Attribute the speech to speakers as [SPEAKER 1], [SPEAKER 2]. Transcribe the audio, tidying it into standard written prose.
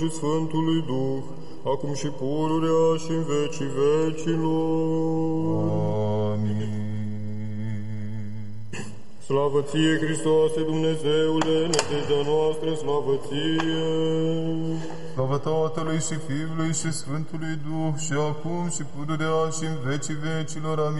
[SPEAKER 1] și Sfântului Duh, acum și pururea și în vecii vecilor.
[SPEAKER 2] Amin.
[SPEAKER 1] Slavă ție, Hristoase, Dumnezeule, nădejdea noastră, slavă ție!
[SPEAKER 2] Slavă Tatălui și Fiului și Sfântului Duh, și acum și pururea și în vecii vecilor. Amin.